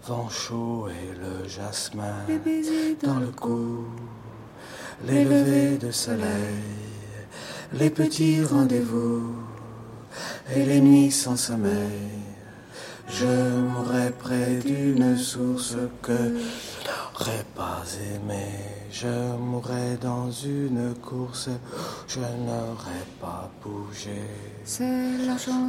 vent chaud et le jasmin, les baisers dans le cou, les levées de soleil, les petits rendez-vous et les nuits sans sommeil. Je mourrai près d'une source que je n'aurais pas aimée. Je mourrai dans une course, je n'aurais pas bougé. C'est la chanson.